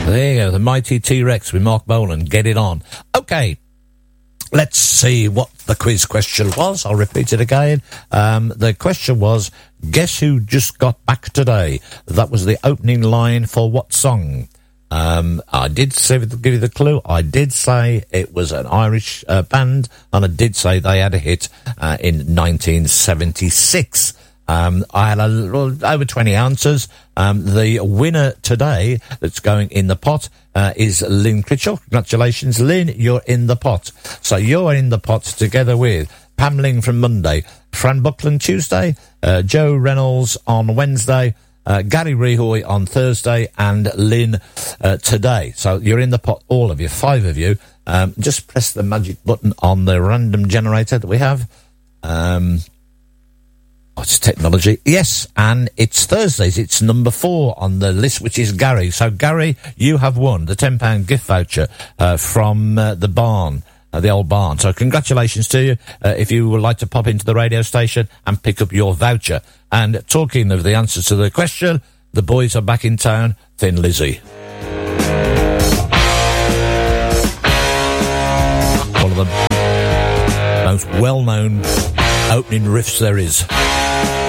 There you go, the Mighty T-Rex with Mark Bolan. Get it on. Okay, let's see what the quiz question was. I'll repeat it again. The question was, guess who just got back today? That was the opening line for what song? I did say, give you the clue, I did say it was an Irish band, and I did say they had a hit in 1976. I had over 20 answers. The winner today that's going in the pot is Lynn Critchell. Congratulations, Lynn, you're in the pot. So you're in the pot together with Pam Ling from Monday, Fran Buckland Tuesday, Joe Reynolds on Wednesday, Gary Rehoy on Thursday, and Lynn today. So you're in the pot, all of you, 5 of you. Just press the magic button on the random generator that we have. It's technology. Yes, and it's Thursdays. It's number 4 on the list, which is Gary. So, Gary, you have won the £10 gift voucher from the barn, the old barn. So, congratulations to you if you would like to pop into the radio station and pick up your voucher. And talking of the answers to the question, the boys are back in town, Thin Lizzy. One of the most well-known opening riffs there is.